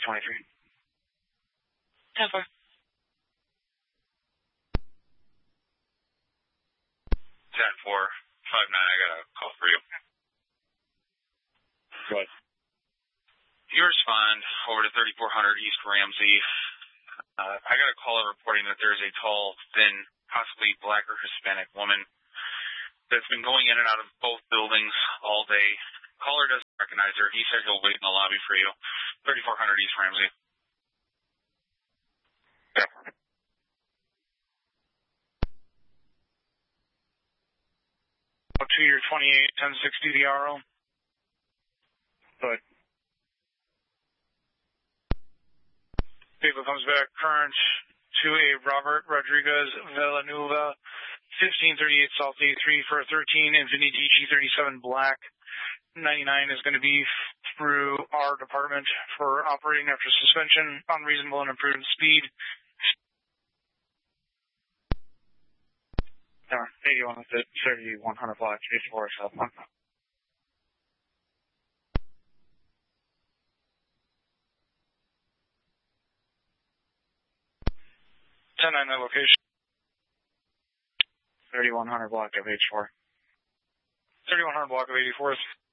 23. 10-4. 10-4. 5-9, I got a call for you. Go ahead. You respond over to 3400 East Ramsey. I got a caller reporting that there's a tall, thin, possibly black or Hispanic woman that's been going in and out of both buildings all day. Caller doesn't recognize her. He said he'll wait in the lobby for you. 3400 East Ramsey. Yeah. Up to your 28, 1060 the RO. Good. Vehicle comes back current to a Robert Rodriguez Villanueva, 1538 South A3 for a 13 Infiniti DG37 Black. 99 is going to be through our department for operating after suspension, unreasonable and imprudent speed. 81 3100 block, 84 South 1. 10-9 that location. 3100 block of H4. 3100 block of 84th.